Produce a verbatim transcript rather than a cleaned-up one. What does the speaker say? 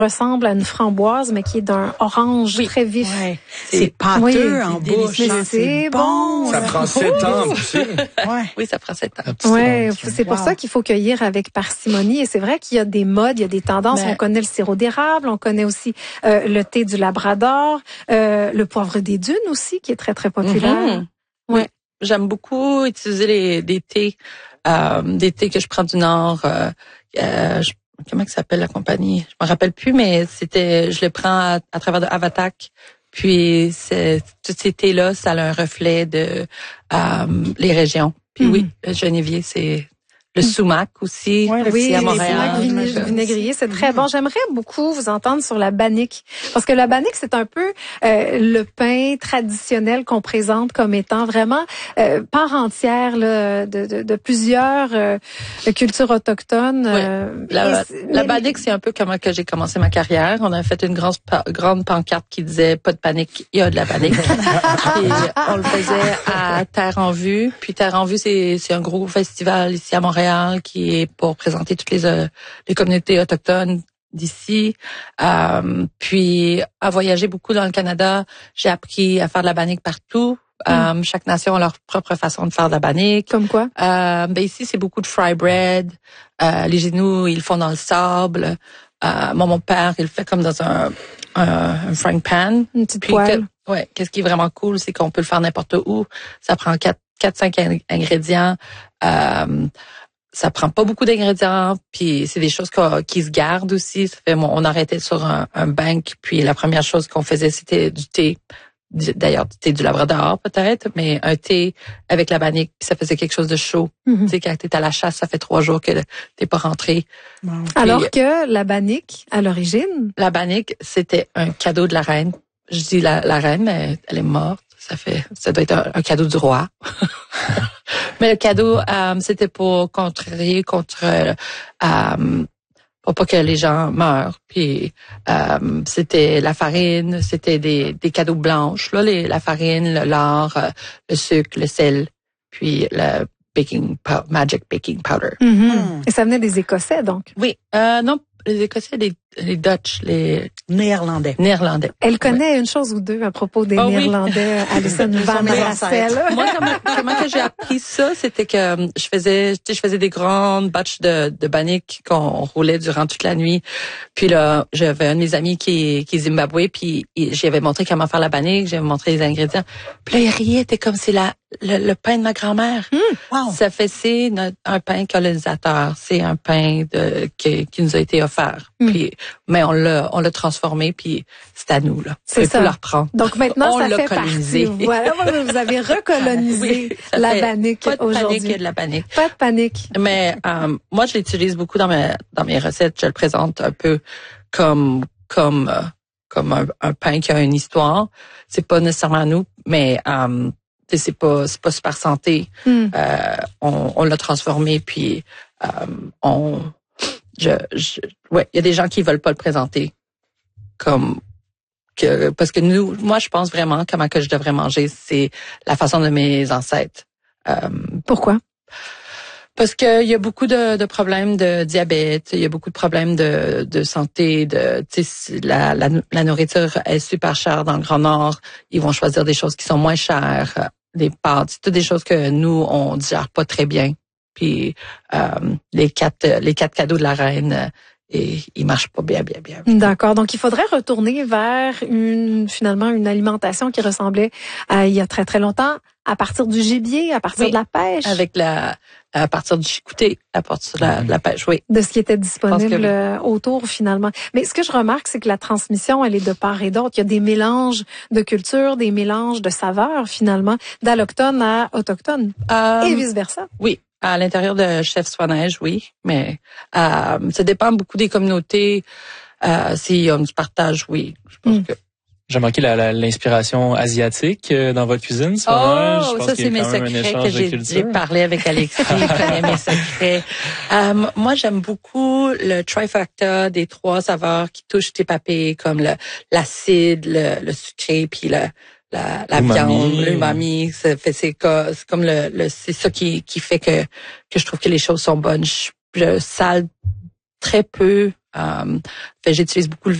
ressemble à une framboise, mais qui est d'un orange oui. très vif. Ouais. C'est pâteux oui, en bouche. C'est, c'est bon. Ça prend sept ans, tu sais. Ouais. Oui, ça prend sept ans. Ouais, c'est pour wow. ça qu'il faut cueillir avec parcimonie. Et c'est vrai qu'il y a des modes, il y a des tendances. Mais... On connaît le sirop d'érable, on connaît aussi euh, le thé du Labrador, euh, le poivre des dunes aussi, qui est très, très populaire. Mm-hmm. Ouais. Oui. J'aime beaucoup utiliser les, des thés, euh, des thés que je prends du Nord. Euh, euh, je, comment ça s'appelle la compagnie? Je me rappelle plus, mais c'était, je les prends à, à travers de Avatak. Puis c'est, tous ces thés-là, ça a un reflet de euh, les régions. Puis mm. oui, le genévier, c'est le sumac aussi, ouais, oui, oui, à Montréal. Le sumac vinaigrier, c'est très bon. J'aimerais beaucoup vous entendre sur la bannique. Parce que la bannique, c'est un peu euh, le pain traditionnel qu'on présente comme étant vraiment euh, part entière là, de, de, de plusieurs euh, cultures autochtones. Oui. Euh, la la bannique, c'est un peu comment que j'ai commencé ma carrière. On a fait une grande, grande pancarte qui disait « Pas de panique, il y a de la bannique ». Puis on le faisait à Terre en Vue. Puis Terre en Vue, c'est, c'est un gros festival ici à Montréal qui est pour présenter toutes les euh, les communautés autochtones d'ici. Euh, puis à voyager beaucoup dans le Canada, j'ai appris à faire de la bannique partout. Mm. Euh, chaque nation a leur propre façon de faire de la bannique. Comme quoi? Euh, ben ici c'est beaucoup de fry bread. Euh, les genoux ils le font dans le sable. Euh, moi mon père il le fait comme dans un un, un frying pan. Une petite puis poêle. Que, ouais. Qu'est-ce qui est vraiment cool, c'est qu'on peut le faire n'importe où. Ça prend quatre quatre cinq ingrédients. Euh, Ça prend pas beaucoup d'ingrédients, puis c'est des choses qui se gardent aussi. Ça fait, on arrêtait sur un, un bank, puis la première chose qu'on faisait, c'était du thé. D'ailleurs, du thé du Labrador peut-être, mais un thé avec la bannique, puis ça faisait quelque chose de chaud. Mm-hmm. Tu sais, quand t'es à la chasse, ça fait trois jours que t'es pas rentré. Wow. Alors que la bannique, à l'origine? La bannique, c'était un cadeau de la reine. Je dis la, la reine, mais elle est morte. Ça fait, ça doit être un, un cadeau du roi. Mais le cadeau, euh, c'était pour contrarier contre, euh, pour pas que les gens meurent. Puis euh, c'était la farine, c'était des, des cadeaux blanches. Là, les, la farine, le lard, euh, le sucre, le sel, puis le baking magic baking powder. Mm-hmm. Mm. Et ça venait des Écossais, donc? Oui, euh, non, les Écossais, les, les Dutch, les Néerlandais. Néerlandais. Elle connaît ouais. une chose ou deux à propos des oh, Néerlandais. Oui. Alison Van Rassel. Moi, comment, comment que j'ai appris ça, c'était que je faisais, tu sais, je faisais des grandes batches de, de bannique qu'on roulait durant toute la nuit. Puis là, j'avais un de mes amis qui, qui est Zimbabwe, puis j'avais montré comment faire la bannique, j'avais montré les ingrédients. Puis là, il riait, c'était comme c'est la le, le pain de ma grand-mère. Mmh, wow. Ça fait c'est notre, un pain colonisateur, c'est un pain de qui, qui nous a été offert. Mmh. Puis mais on l'a on l'a transformé, puis c'est à nous là. C'est ça. Plus la reprendre. Donc maintenant on ça l'a fait colonisé. Partie. Voilà, vous avez recolonisé oui, la bannique aujourd'hui. Pas de panique et de la panique. Pas de panique. Mais euh, moi je l'utilise beaucoup dans mes dans mes recettes. Je le présente un peu comme comme euh, comme un, un pain qui a une histoire. C'est pas nécessairement nous, mais euh, c'est pas c'est pas super santé. Mm. Euh, on, on l'a transformé puis euh, on je, je ouais, il y a des gens qui veulent pas le présenter comme que parce que nous moi je pense vraiment comment que je devrais manger, c'est la façon de mes ancêtres. Euh, Pourquoi? Parce que il y a beaucoup de, de problèmes de diabète, il y a beaucoup de problèmes de, de santé, de tu sais la, la la nourriture est super chère dans le Grand Nord, ils vont choisir des choses qui sont moins chères. Des pâtes, c'est toutes des choses que nous on digère pas très bien. Puis euh, les quatre les quatre cadeaux de la reine, et ils marchent pas bien bien bien. D'accord, donc il faudrait retourner vers une finalement une alimentation qui ressemblait à il y a très très longtemps, à partir du gibier, à partir oui, de la pêche, avec la à partir du chicouté, à partir de la, de la pêche, oui. De ce qui était disponible oui. autour finalement. Mais ce que je remarque, c'est que la transmission, elle est de part et d'autre. Il y a des mélanges de cultures, des mélanges de saveurs finalement, d'allochtones à autochtones euh, et vice versa. Oui. À l'intérieur de Chef Soineige, oui, mais euh, ça dépend beaucoup des communautés. Euh, s'il y a du partage, oui. Je pense mm. que j'ai manqué la, la, l'inspiration asiatique euh, dans votre cuisine. Oh, je pense ça c'est mes secrets que j'ai, j'ai parlé avec Alexis. Il connaît mes secrets. Euh, moi, j'aime beaucoup le trifecta des trois saveurs qui touchent tes papilles, comme le l'acide, le, le sucré, puis le la, la viande, l'umami. C'est, c'est, c'est comme le, le c'est ça qui qui fait que que je trouve que les choses sont bonnes. Je, je sale très peu Euh, fait j'utilise beaucoup le